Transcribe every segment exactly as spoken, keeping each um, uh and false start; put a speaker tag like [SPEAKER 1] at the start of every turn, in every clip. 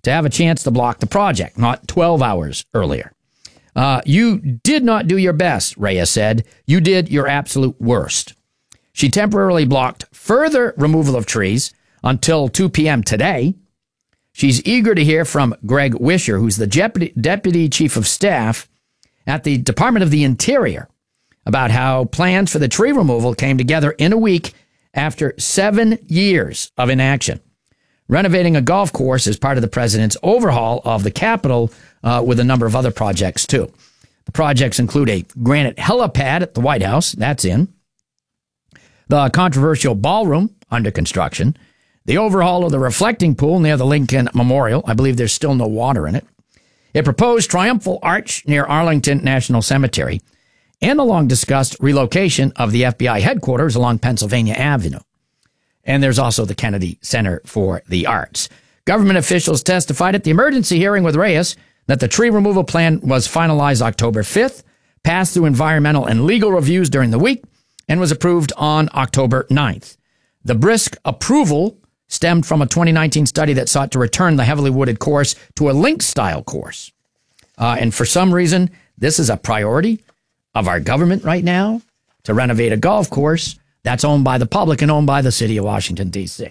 [SPEAKER 1] to have a chance to block the project, not twelve hours earlier. Uh, you did not do your best, Reyes said. You did your absolute worst. She temporarily blocked further removal of trees until two p.m. today. She's eager to hear from Greg Wisher, who's the Deputy, Deputy Chief of Staff at the Department of the Interior, about how plans for the tree removal came together in a week after seven years of inaction. Renovating a golf course is part of the president's overhaul of the Capitol, uh, with a number of other projects, too. The projects include a granite helipad at the White House. That's in. The controversial ballroom under construction. The overhaul of the reflecting pool near the Lincoln Memorial. I believe there's still no water in it. A proposed triumphal arch near Arlington National Cemetery. And the long-discussed relocation of the F B I headquarters along Pennsylvania Avenue. And there's also the Kennedy Center for the Arts. Government officials testified at the emergency hearing with Reyes that the tree removal plan was finalized October fifth, passed through environmental and legal reviews during the week, and was approved on October ninth. The brisk approval stemmed from a twenty nineteen study that sought to return the heavily wooded course to a link-style course. Uh, and for some reason, this is a priority of our government right now, to renovate a golf course that's owned by the public and owned by the city of Washington, D C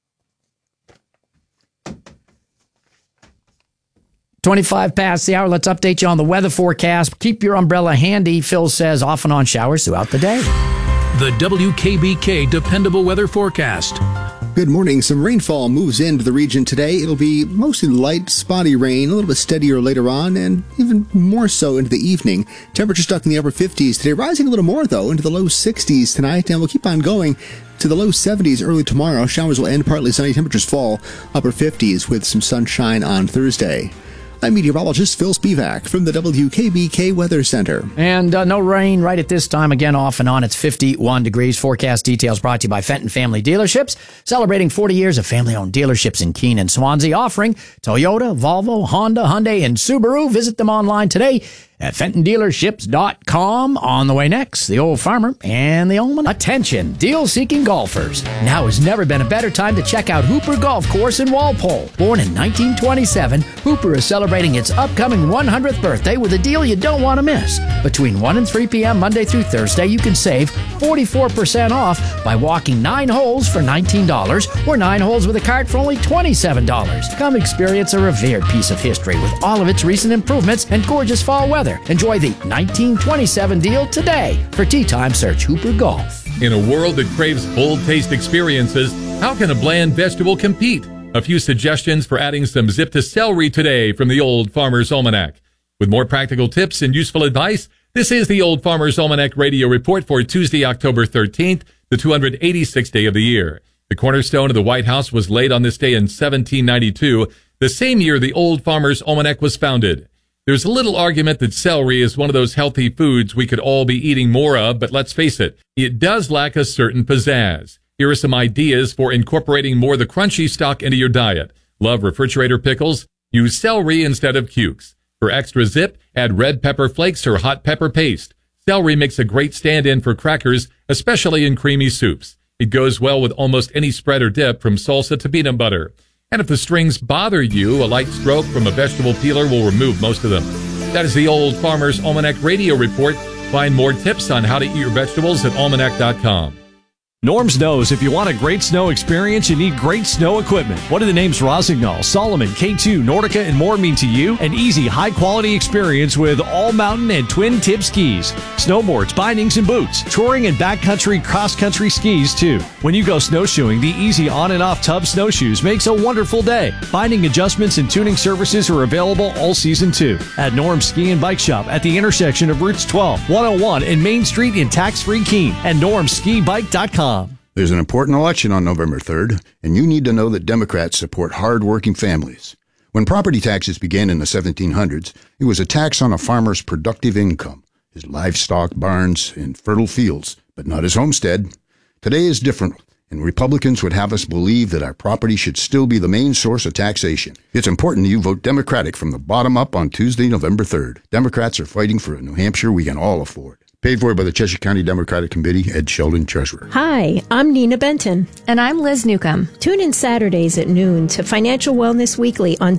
[SPEAKER 1] twenty-five past the hour. Let's update you on the weather forecast. Keep your umbrella handy. Phil says off and on showers throughout the day.
[SPEAKER 2] The W K B K Dependable Weather Forecast.
[SPEAKER 3] Good morning. Some rainfall moves into the region today. It'll be mostly light, spotty rain, a little bit steadier later on, and even more so into the evening. Temperature stuck in the upper fifties today, rising a little more, though, into the low sixties tonight, and we'll keep on going to the low seventies early tomorrow. Showers will end partly sunny. Temperatures fall upper fifties with some sunshine on Thursday. I'm meteorologist Phil Spivak from the W K B K Weather Center.
[SPEAKER 1] And uh, no rain right at this time. Again, off and on. It's fifty-one degrees. Forecast details brought to you by Fenton Family Dealerships. Celebrating forty years of family-owned dealerships in Keene and Swansea. Offering Toyota, Volvo, Honda, Hyundai, and Subaru. Visit them online today at fenton dealerships dot com. On the way next, the Old Farmer and the Almanac. Attention, deal-seeking golfers. Now has never been a better time to check out Hooper Golf Course in Walpole. Born in nineteen twenty-seven, Hooper is celebrating its upcoming one hundredth birthday with a deal you don't want to miss. Between one and three p.m. Monday through Thursday, you can save forty-four percent off by walking nine holes for nineteen dollars or nine holes with a cart for only twenty-seven dollars. Come experience a revered piece of history with all of its recent improvements and gorgeous fall weather. Enjoy the nineteen twenty-seven deal today. For tee time, search Hooper Golf.
[SPEAKER 4] In a world that craves bold taste experiences, how can a bland vegetable compete? A few suggestions for adding some zip to celery today from the Old Farmer's Almanac. With more practical tips and useful advice, this is the Old Farmer's Almanac Radio Report for Tuesday, October thirteenth, the two hundred eighty-sixth day of the year. The cornerstone of the White House was laid on this day in seventeen ninety-two, the same year the Old Farmer's Almanac was founded. There's a little argument that celery is one of those healthy foods we could all be eating more of, but let's face it, it does lack a certain pizzazz. Here are some ideas for incorporating more of the crunchy stock into your diet. Love refrigerator pickles? Use celery instead of cukes. For extra zip, add red pepper flakes or hot pepper paste. Celery makes a great stand-in for crackers, especially in creamy soups. It goes well with almost any spread or dip, from salsa to peanut butter. And if the strings bother you, a light stroke from a vegetable peeler will remove most of them. That is the Old Farmer's Almanac Radio Report. Find more tips on how to eat your vegetables at almanac dot com.
[SPEAKER 5] Norms knows if you want a great snow experience, you need great snow equipment. What do the names Rosignol, Solomon, K two, Nordica, and more mean to you? An easy, high-quality experience with all-mountain and twin-tip skis, snowboards, bindings, and boots, touring and backcountry, cross-country skis, too. When you go snowshoeing, the easy on- and off-tub snowshoes makes a wonderful day. Binding adjustments and tuning services are available all season, too. At Norm's Ski and Bike Shop at the intersection of Routes twelve, one oh one, and Main Street in tax-free Keene, and norms ski bike dot com.
[SPEAKER 6] There's an important election on November third, and you need to know that Democrats support hard-working families. When property taxes began in the seventeen hundreds, it was a tax on a farmer's productive income, his livestock, barns, and fertile fields, but not his homestead. Today is different, and Republicans would have us believe that our property should still be the main source of taxation. It's important that you vote Democratic from the bottom up on Tuesday, November third. Democrats are fighting for a New Hampshire we can all afford. Paid for by the Cheshire County Democratic Committee, Ed Sheldon, Treasurer.
[SPEAKER 7] Hi, I'm Nina Benton.
[SPEAKER 8] And I'm Liz Newcomb.
[SPEAKER 7] Tune in Saturdays at noon to Financial Wellness Weekly on